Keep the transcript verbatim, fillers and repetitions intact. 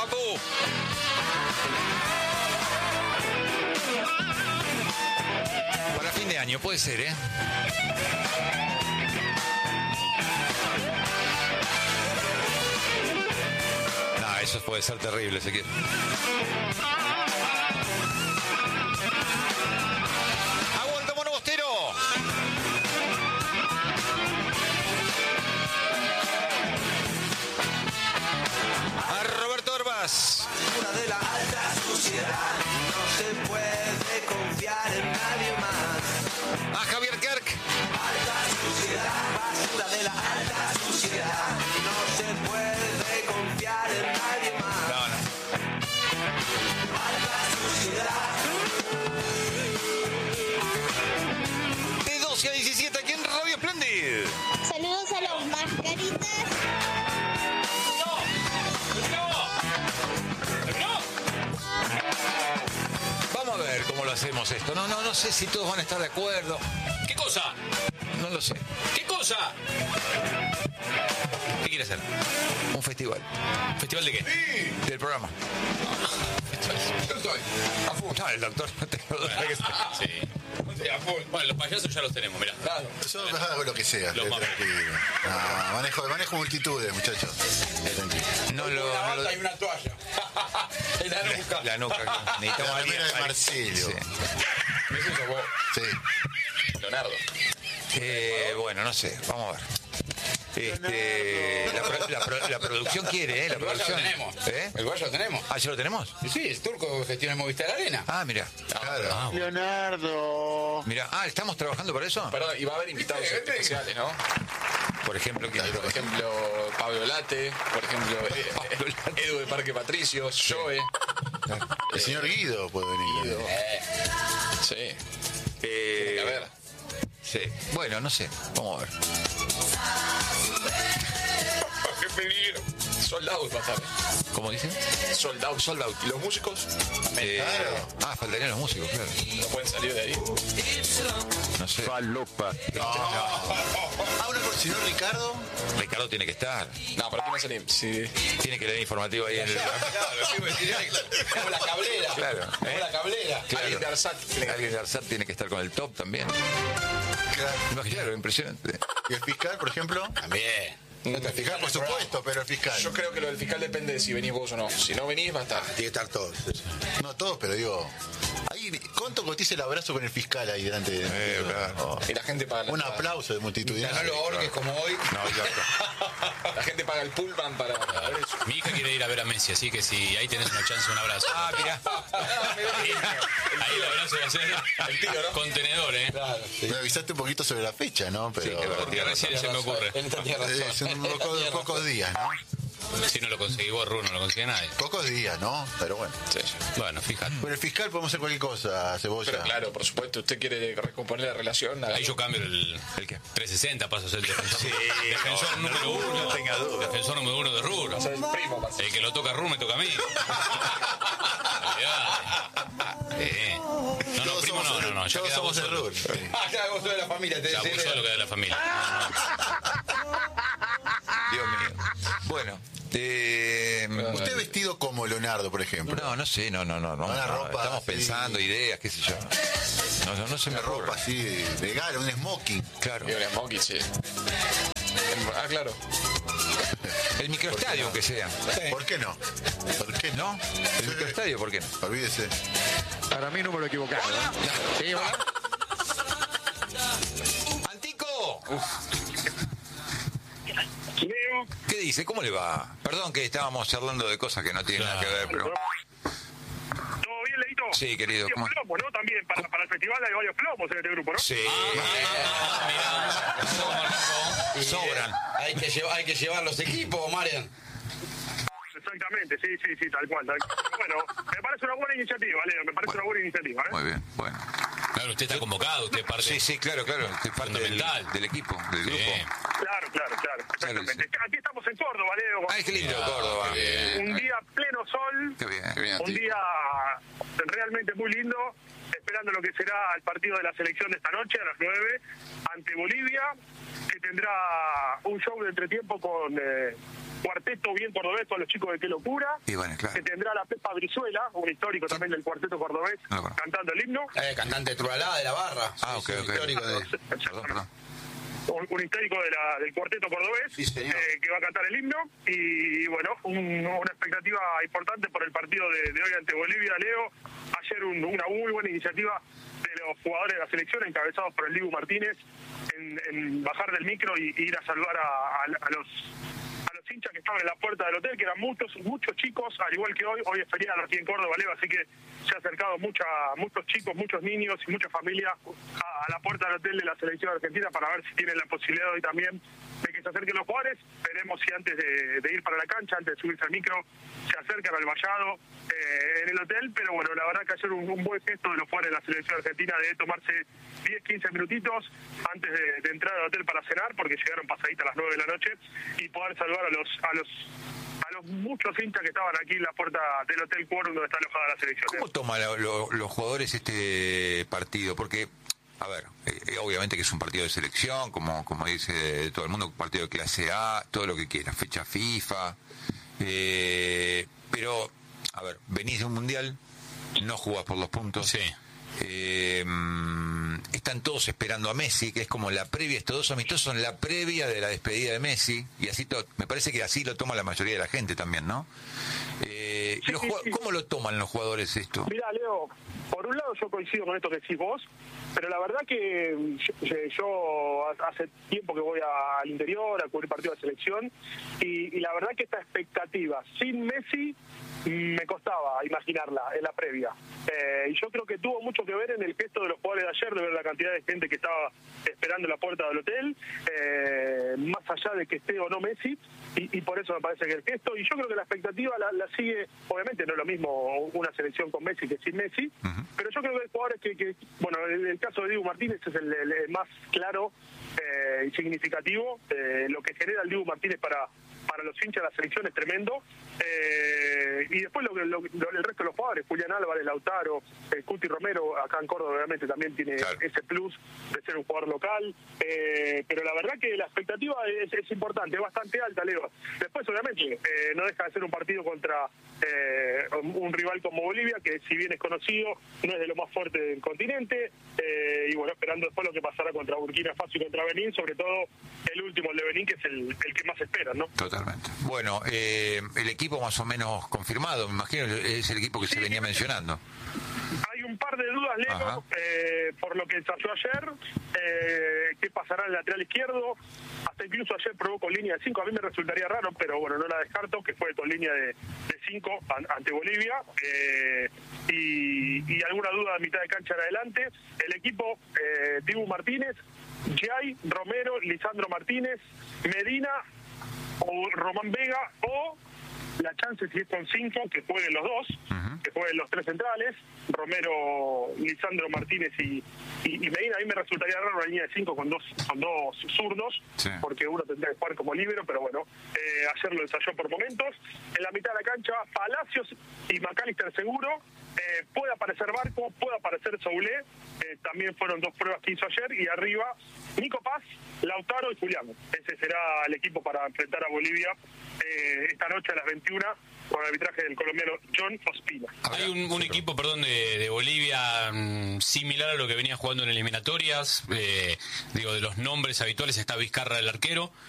papu. Para fin de año, puede ser, ¿eh? No, eso puede ser terrible, Ezequiel. ¡Aguanta, Mono Bostero! A Roberto Orbas. Una de la alta sociedad, no se puede confiar en nadie más. A Javier Kirk. Alta sociedad, basura de la alta sociedad, no se puede confiar en nadie más. No, no. Alta sociedad. De doce a diecisiete aquí en Radio Splendid. Saludos a los mascaritas. Vamos a ver cómo lo hacemos esto. No, no, no sé si todos van a estar de acuerdo. ¿Qué cosa? No lo sé. ¿Qué cosa? ¿Qué quiere hacer? Un festival. ¿Festival de qué? Sí, Del programa. yo estoy. A full. No, el doctor no te lo deja que sea. Sí. Sí, a full. Bueno, los payasos ya los tenemos, mirá. Claro. Yo hago lo que sea, Lo estoy más- tranquilo. No, manejo, manejo multitudes, muchachos. Estoy tranquilo. No lo. Una No bata lo y una toalla. En la nuca. la nuca. claro. Necesitamos La alguien- remera de Marcelo. Sí. Ese sos vos, Sí. Leonardo. Eh, bueno, no sé. Vamos a ver. Este, la, pro- la pro- la producción quiere, ¿eh? La El lugar ya lo producción. tenemos. ¿Eh? El lugar ya lo tenemos. Ah, ¿ya lo tenemos? Y sí, es turco que gestiona el Movistar Arena. Ah, mira. Claro. Leonardo. Mira. Ah, ¿estamos trabajando para eso? Perdón, y va a haber invitados Vente, vente. especiales, ¿no? Por ejemplo, ¿quién? Por ejemplo, Pablo Late, por ejemplo, eh, Pablo Late. Edu de Parque Patricios, Joe. El señor Guido puede venir. Eh, sí, Eh, tiene que haber. Sí. Bueno, no sé. Vamos a ver. ¡Qué peligro! Sold out va a estar. ¿Cómo dicen? Sold out. Sold out. ¿Y los músicos? Eh, Ah, faltarían los músicos, claro. No pueden salir de ahí. No sé. Falopa. Ah, una cosa, señor Ricardo. Ricardo tiene que estar. No, ¿para qué no salimos? Sí. Tiene que leer informativo ahí en el. Como la cablera. Claro. Como la cablera. Claro. Alguien de Arsat. tiene que- Alguien de Arsat tiene que estar con el top también. Claro. Claro, impresionante. Y el fiscal, por ejemplo. También. El fiscal, por supuesto, pero el fiscal. Yo creo que lo del fiscal depende de si venís vos o no. Si no venís, va a estar. Tiene que estar todos. No todos, pero digo. Ahí, ¿cuánto cotiza el abrazo con el fiscal ahí delante de.? Eh, claro. Y la gente paga la Un entrada. aplauso de multitud. No lo orques como hoy. No, ya- La gente paga el pullman para, para ver eso. Mi hija quiere ir a ver a Messi, así que si ahí tenés una chance, un abrazo. Ah, mirá. Ahí el abrazo va a ser El tiro, ¿no? contenedor, ¿eh? Claro, sí. Me avisaste un poquito sobre la fecha, ¿no? Pero. Sí, es verdad. Porque recién se me ocurre. Él tiene razón. Eh, son un poco- Tiene pocos razón. días, ¿no? Si no lo conseguí vos, Ru, no lo consigue nadie. Pocos días, ¿no? Pero bueno. Sí. Bueno, fíjate. Con el fiscal podemos hacer cualquier cosa, Cebolla. Pero claro, por supuesto, usted quiere recomponer la relación. Ahí yo cambio el, ¿El qué? trescientos sesenta, paso a ser el defensor, Sí, defensor no, número no, uno. no tenga duda. Defensor número uno de Ruro. Soy el primo, pasa. El que lo toca a Ru me toca a mí. Olvidate. Eh. No, no, Todos primo, somos no, no, no. Ya todos queda vos somos de solo. Rur. Sí. Ah, claro, vos sos de la familia. Te Ya decís, vos solo que de la familia. Dios mío. Bueno. Eh, Usted vestido como Leonardo, por ejemplo. no, no sé, no, no, no. no, Una no, ropa estamos así. pensando ideas, qué sé yo. No, no, no se me Una ropa ocurre. así de gala, un smoking. Claro. Y un smoking, sí. Ah, claro. El microestadio, aunque sea. ¿Por qué no? ¿Por qué no? ¿No? El microestadio, ¿por qué no? Olvídese. Para mí número equivocado. Sí, ¿verdad? ¡Antico! Leo, ¿Qué dice? ¿Cómo le va? Perdón que estábamos charlando de cosas que no tienen nada que ver, pero... ¿todo bien, Leito? Sí, querido, Varios ¿cómo- plomos, ¿no? También, para, para el festival hay varios plomos en este grupo, ¿no? Sí. Y, Sobran. eh, hay, que llevar, hay que llevar los equipos, Marian. Exactamente, sí, sí, sí, tal cual. Tal cual. Bueno, me parece una buena iniciativa, Leo, me parece una buena iniciativa, ¿eh? Muy bien, bueno. Claro, usted está convocado, usted es parte. Sí, sí, claro, claro. Estoy parte del, Fundamental. del equipo, del Sí. grupo. Claro, claro, claro, exactamente. Aquí estamos en Córdoba, Leo. Ay, qué lindo Córdoba. Un día pleno sol, Qué bien. Qué bien, un tío. día realmente muy lindo, esperando lo que será el partido de la selección de esta noche a las nueve ante Bolivia, que tendrá un show de entretiempo con eh, cuarteto bien cordobés con los chicos de Qué Locura, Y bueno, claro. que tendrá la Pepa Brizuela, un histórico también del cuarteto cordobés, Ah, bueno. cantando el himno. Eh, cantante de Trualá de la Barra. Ah, ok, Sí, ok. histórico de... Perdón, perdón. Un, un histórico de la, del cuarteto cordobés, Sí, señor. eh, que va a cantar el himno. Y bueno, un- una expectativa importante por el partido de, de hoy ante Bolivia, Leo. Ayer un- una muy buena iniciativa de los jugadores de la selección, encabezados por el Dibu Martínez, en, en bajar del micro y, y ir a saludar a, a- a los a los hinchas que estaban en la puerta del hotel, que eran muchos muchos chicos, al igual que hoy. Hoy es feriado aquí en Córdoba, Leo, así que se ha acercado mucha, muchos chicos, muchos niños y muchas familias a, a la puerta del hotel de la selección argentina para ver si tienen la posibilidad hoy también de que se acerquen los jugadores. Veremos si antes de, de ir para la cancha, antes de subirse al micro, se acercan al vallado eh, en el hotel. Pero bueno, la verdad que ayer un, un buen gesto de los jugadores de la selección argentina de tomarse diez, quince minutitos antes de, de entrar al hotel para cenar, porque llegaron pasaditas a las nueve de la noche, y poder saludar a los a los a los muchos hinchas que estaban aquí en la puerta del Hotel Quórum donde está alojada la selección. ¿Cómo toman lo- lo- los jugadores este partido? Porque, a ver, eh, obviamente que es un partido de selección, como como dice todo el mundo, un partido de clase A, todo lo que quiera, fecha FIFA, eh, pero, a ver, venís de un mundial, no jugás por los puntos. Sí. Eh, mm, están todos esperando a Messi, que es como la previa, estos dos amistosos son la previa de la despedida de Messi, y así to- me parece que así lo toma la mayoría de la gente también, ¿no? Eh, Sí, los sí, jugad- sí. ¿Cómo lo toman los jugadores esto? Mira, Leo, por un lado yo coincido con esto que decís vos, pero la verdad que yo, yo hace tiempo que voy a- al interior a cubrir partidos de selección, y, y la verdad que esta expectativa sin Messi mm, me costaba imaginarla en la previa. Eh, y yo creo que tuvo mucho que ver en el gesto de los jugadores de ayer, de ver la cantidad de gente que estaba esperando en la puerta del hotel, eh, más allá de que esté o no Messi, y, y por eso me parece que el gesto, y yo creo que la expectativa la, la sigue, obviamente no es lo mismo una selección con Messi que sin Messi, pero yo creo que hay jugadores que, que bueno, el, el caso de Dibu Martínez es el, el- el más claro eh, y significativo. Eh, lo que genera el Dibu Martínez para para los hinchas de la selección es tremendo. Eh, y después lo, que- lo, lo- el resto de los jugadores, Julián Álvarez, Lautaro, eh, Cuti Romero, acá en Córdoba obviamente también tiene Claro. ese plus de ser un jugador local. Eh, pero la verdad que la expectativa es, es importante, es bastante alta, Leo. Después obviamente eh, no deja de ser un partido contra eh, un, un rival como Bolivia, que si bien es conocido, no es de lo más fuerte del continente. Eh, y bueno, esperando después lo que pasará contra Burkina Faso y contra Benín, sobre todo el último, el de Benín, que es el, el que más esperan, ¿no? Totalmente. Bueno, eh, el equipo más o menos confirmado, me imagino, es el equipo que se venía mencionando. Hay un par de dudas, Ajá. Leo, eh, por lo que ensayó ayer. Eh, ¿Qué pasará en el lateral izquierdo? Hasta incluso ayer probó con línea de cinco. A mí me resultaría raro, pero bueno, no la descarto, que fue con línea de cinco ante Bolivia. Eh, y, y alguna duda a mitad de cancha en adelante. El equipo, eh, Dibu Martínez, Jay, Romero, Lisandro Martínez, Medina o Román Vega, o la chance si es con cinco, que jueguen los dos, que jueguen los tres centrales, Romero, Lisandro Martínez y, y, y Medina. A mí me resultaría raro una línea de cinco con dos, con dos zurdos, Sí. porque uno tendría que jugar como líbero, pero bueno, eh, ayer lo ensayó por momentos. En la mitad de la cancha, Palacios y McAllister seguro. Eh, puede aparecer Barco, puede aparecer Soulé, eh, también fueron dos pruebas que hizo ayer, y arriba Nico Paz, Lautaro y Julián. Ese será el equipo para enfrentar a Bolivia eh, esta noche a las veintiuna con el arbitraje del colombiano John Ospina. Hay un, un equipo, perdón, de, de Bolivia mm, similar a lo que venía jugando en eliminatorias. Eh, digo, de los nombres habituales está Vizcarra, el arquero.